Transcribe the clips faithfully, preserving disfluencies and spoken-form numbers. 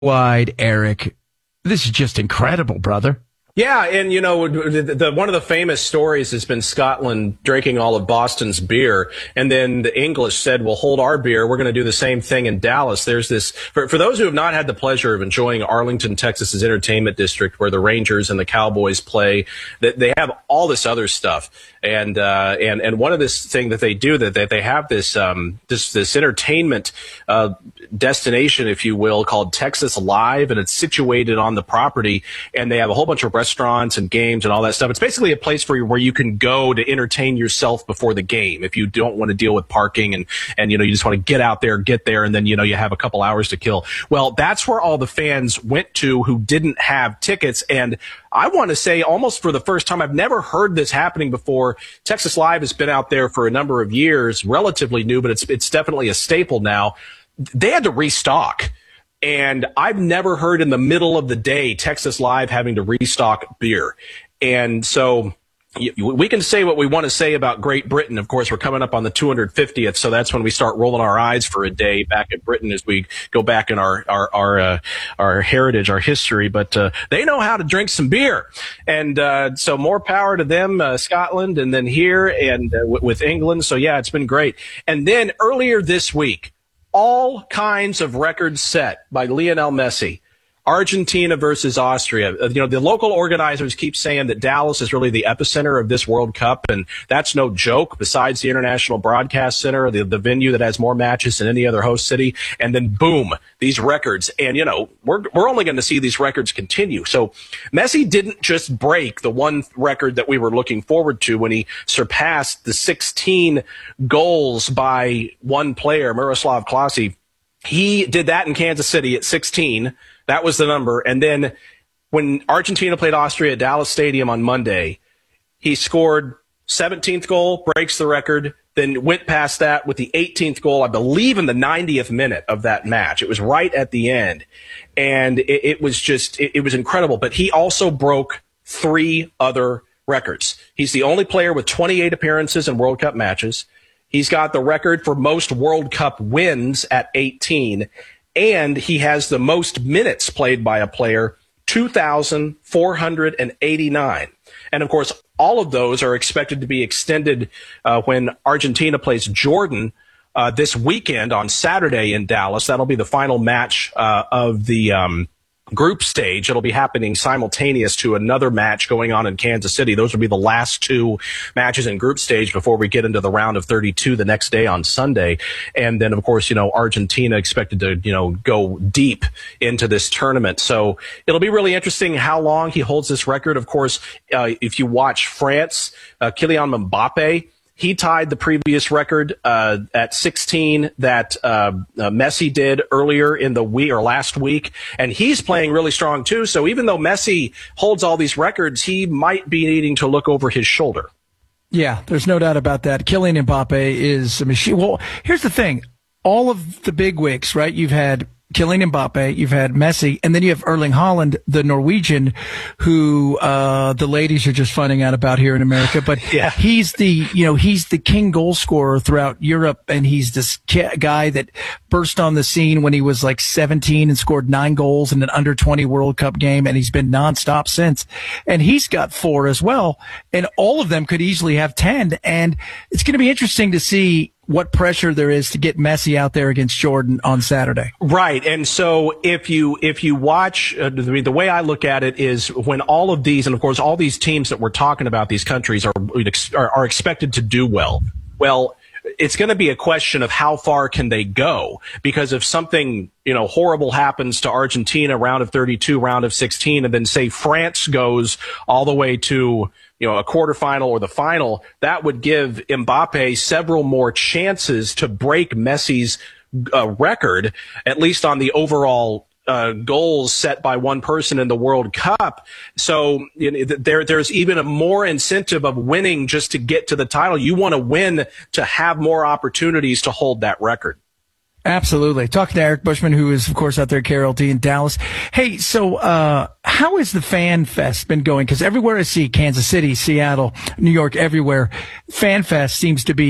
wide, Eric. This is just incredible, brother. Yeah, and, you know, the, the, one of the famous stories has been Scotland drinking all of Boston's beer, and then the English said, well, hold our beer. We're going to do the same thing in Dallas. There's this, for, for those who have not had the pleasure of enjoying Arlington, Texas's entertainment district, where the Rangers and the Cowboys play, that they have all this other stuff. And, uh, and, and one of this thing that they do, that, that they have this, um, this, this entertainment, uh, destination, if you will, called Texas Live, and it's situated on the property, and they have a whole bunch of restaurants and games and all that stuff. It's basically a place for you where you can go to entertain yourself before the game if you don't want to deal with parking and, and, you know, you just want to get out there, get there, and then, you know, you have a couple hours to kill. Well, that's where all the fans went to who didn't have tickets. And I want to say, almost for the first time, I've never heard this happening before. Texas Live has been out there for a number of years, relatively new, but it's, it's definitely a staple now. They had to restock. And I've never heard in the middle of the day Texas Live having to restock beer. And so we can say what we want to say about Great Britain. Of course, we're coming up on the two hundred fiftieth, so that's when we start rolling our eyes for a day back at Britain as we go back in our our our, uh, our heritage, our history. But uh, they know how to drink some beer, and uh, so more power to them, uh, Scotland, and then here and uh, w- with England. So yeah, it's been great. And then earlier this week, all kinds of records set by Lionel Messi. Argentina versus Austria. You know, the local organizers keep saying that Dallas is really the epicenter of this World Cup, and that's no joke. Besides the International Broadcast Center, the, the venue that has more matches than any other host city, and then boom, these records. And, you know, we're we're only going to see these records continue. So Messi didn't just break the one record that we were looking forward to when he surpassed the sixteen goals by one player, Miroslav Klose. He did that in Kansas City at sixteen. That was the number. And then when Argentina played Austria at Dallas Stadium on Monday, he scored seventeenth goal, breaks the record, then went past that with the eighteenth goal, I believe in the ninetieth minute of that match. It was right at the end. And it, it was just, it, it was incredible. But he also broke three other records. He's the only player with twenty-eight appearances in World Cup matches. He's got the record for most World Cup wins at eighteen. And he has the most minutes played by a player, two thousand four hundred eighty-nine. And, of course, all of those are expected to be extended uh, when Argentina plays Jordan uh, this weekend on Saturday in Dallas. That'll be the final match uh, of the um, group stage. It'll be happening simultaneous to another match going on in Kansas City. Those will be the last two matches in group stage before we get into the round of thirty-two the next day on Sunday. And then, of course, you know, Argentina expected to, you know, go deep into this tournament. So it'll be really interesting how long he holds this record. Of course, uh, if you watch France, uh, Kylian Mbappe, he tied the previous record uh, at sixteen that uh, uh, Messi did earlier in the week or last week, and he's playing really strong too. So even though Messi holds all these records, he might be needing to look over his shoulder. Yeah, there's no doubt about that. Kylian Mbappe is a machine. Well, here's the thing: all of the big wigs, right? You've had Kylian Mbappe, you've had Messi, and then you have Erling Haaland, the Norwegian, who uh the ladies are just finding out about here in America. But yeah. he's the, you know, he's the king goal scorer throughout Europe, and he's this guy that burst on the scene when he was like seventeen and scored nine goals in an under twenty World Cup game, and he's been nonstop since. And he's got four as well, and all of them could easily have ten. And it's going to be interesting to see what pressure there is to get Messi out there against Jordan on Saturday. Right. And so if you, if you watch, uh, the, the way I look at it is when all of these, and of course all these teams that we're talking about, these countries are, are, are expected to do well. Well, it's going to be a question of how far can they go, because if something, you know, horrible happens to Argentina, round of thirty-two, round of sixteen, and then say France goes all the way to, you know, a quarterfinal or the final, that would give Mbappe several more chances to break Messi's uh, record, at least on the overall uh, goals set by one person in the World Cup. So you know, there, there's even a more incentive of winning just to get to the title. You want to win to have more opportunities to hold that record. Absolutely. Talking to Eric Bushman, who is, of course, out there at K R L T in Dallas. Hey, so uh how has the Fan Fest been going? Because everywhere I see, Kansas City, Seattle, New York, everywhere, Fan Fest seems to be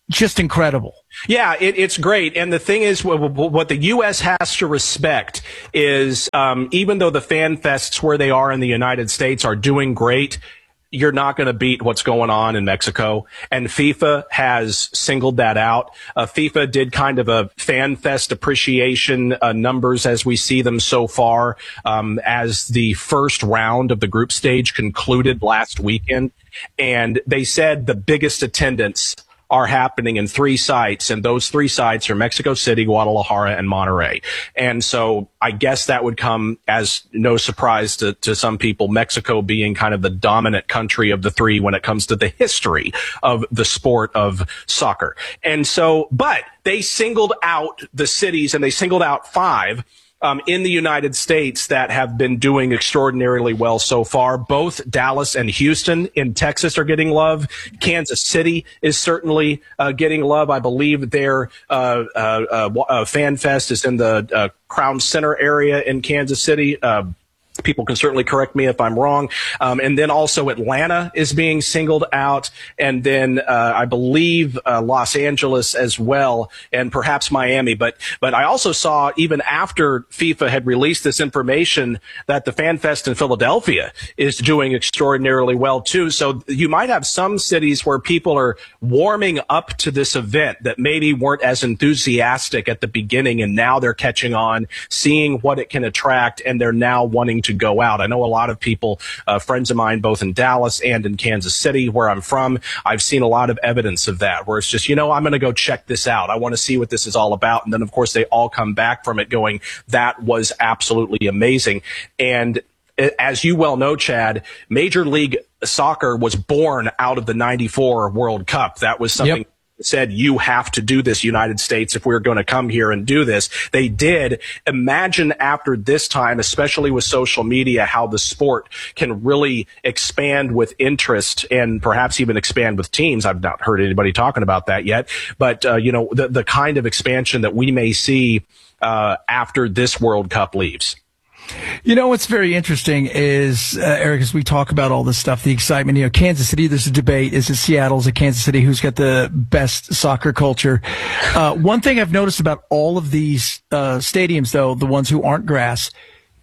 just incredible. Yeah, it, it's great. And the thing is, what, what the U S has to respect is, um, even though the fan fests where they are in the United States are doing great, you're not going to beat what's going on in Mexico. And FIFA has singled that out. Uh, FIFA did kind of a fan fest appreciation uh, numbers as we see them so far, um, as the first round of the group stage concluded last weekend. And they said the biggest attendance are happening in three sites, and those three sites are Mexico City, Guadalajara, and Monterrey. And so I guess that would come as no surprise to, to some people, Mexico being kind of the dominant country of the three when it comes to the history of the sport of soccer. And so, but they singled out the cities, and they singled out five Um, in the United States that have been doing extraordinarily well so far. Both Dallas and Houston in Texas are getting love. Kansas City is certainly uh, getting love. I believe their uh, uh, uh, uh, Fan Fest is in the uh, Crown Center area in Kansas City. Uh, People can certainly correct me if I'm wrong. Um, and then also Atlanta is being singled out. And then, uh, I believe, uh, Los Angeles as well, and perhaps Miami. But, but I also saw even after FIFA had released this information that the Fan Fest in Philadelphia is doing extraordinarily well too. So you might have some cities where people are warming up to this event that maybe weren't as enthusiastic at the beginning, and now they're catching on, seeing what it can attract, and they're now wanting to go out. I know a lot of people, uh, friends of mine, both in Dallas and in Kansas City, where I'm from, I've seen a lot of evidence of that, where it's just, you know, I'm going to go check this out. I want to see what this is all about. And then, of course, they all come back from it going, that was absolutely amazing. And as you well know, Chad, Major League Soccer was born out of the ninety-four World Cup. That was something. Yep. Said, you have to do this, United States, if we're going to come here and do this. They did. Imagine after this time, especially with social media, how the sport can really expand with interest and perhaps even expand with teams. I've not heard anybody talking about that yet. But, uh, you know, the, the kind of expansion that we may see uh, after this World Cup leaves. You know, what's very interesting is, uh, Eric, as we talk about all this stuff, the excitement, you know, Kansas City, there's a debate. Is it Seattle? Is it Kansas City? Who's got the best soccer culture? Uh, one thing I've noticed about all of these, uh, stadiums, though, the ones who aren't grass,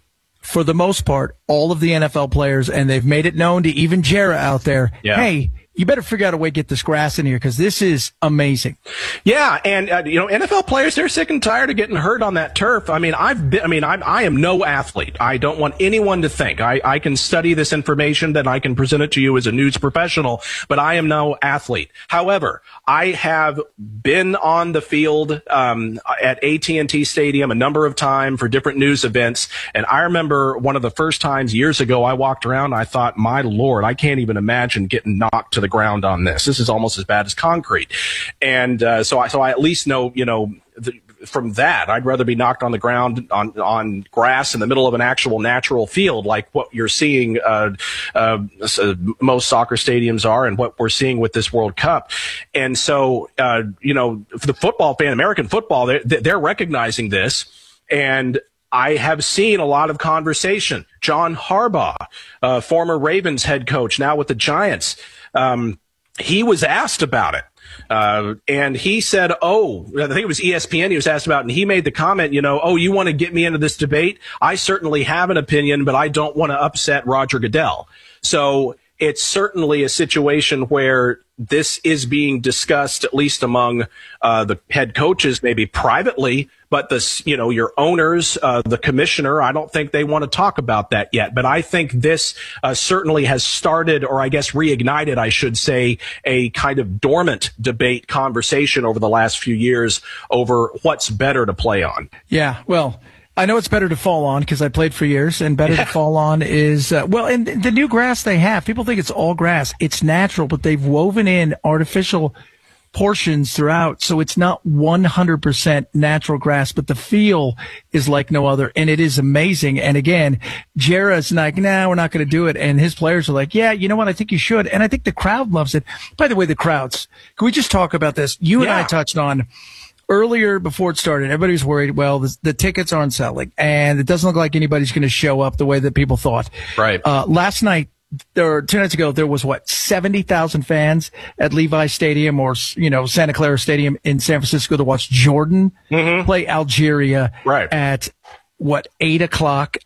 for the most part, all of the N F L players, and they've made it known to even Jera out there, yeah. Hey, you better figure out a way to get this grass in here, because this is amazing. Yeah, and uh, you know, N F L players, they're sick and tired of getting hurt on that turf. I mean, I've been, I mean, I, I am no athlete. I don't want anyone to think I, I can study this information, that I can present it to you as a news professional, but I am no athlete. However, I have been on the field um, at A T and T Stadium a number of times for different news events, and I remember one of the first times years ago I walked around, I thought, my Lord, I can't even imagine getting knocked to the ground on this. This is almost as bad as concrete. And uh, so I so I at least know, you know, the, from that, I'd rather be knocked on the ground on on grass in the middle of an actual natural field, like what you're seeing uh, uh, most soccer stadiums are, and what we're seeing with this World Cup. And so, uh, you know, for the football fan, American football, they're, they're recognizing this. And I have seen a lot of conversation. John Harbaugh, uh, former Ravens head coach, now with the Giants, um, he was asked about it. Uh, and he said, oh, I think it was E S P N he was asked about, and he made the comment, you know, oh, you want to get me into this debate? I certainly have an opinion, but I don't want to upset Roger Goodell. So it's certainly a situation where this is being discussed, at least among uh, the head coaches, maybe privately, but the, you know, your owners, uh, the commissioner, I don't think they want to talk about that yet. But I think this uh, certainly has started, or I guess reignited, I should say, a kind of dormant debate conversation over the last few years over what's better to play on. Yeah, well, I know it's better to fall on because I played for years, and better yeah. to fall on is, uh, well, and the new grass they have, people think it's all grass. It's natural, but they've woven in artificial portions throughout, so it's not one hundred percent natural grass, but the feel is like no other, and it is amazing. And again, Jera's like, nah, we're not going to do it, and his players are like, yeah, you know what, I think you should, and I think the crowd loves it. By the way, the crowds, can we just talk about this? You yeah. and I touched on earlier before it started, everybody was worried, well, the, the tickets aren't selling, and it doesn't look like anybody's going to show up the way that people thought. Right. Uh, last night, There, two nights ago, there was what, seventy thousand fans at Levi Stadium or, you know, Santa Clara Stadium in San Francisco to watch Jordan mm-hmm. play Algeria right. at what, eight o'clock